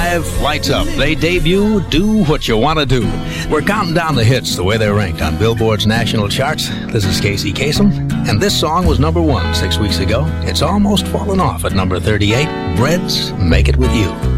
5, Lights Up. They debut Do What You Want to Do. We're counting down the hits the way they're ranked on Billboard's national charts. This is Casey Kasem, and this song was number 1 6 weeks ago. It's almost fallen off at number 38. Breads Make It With You.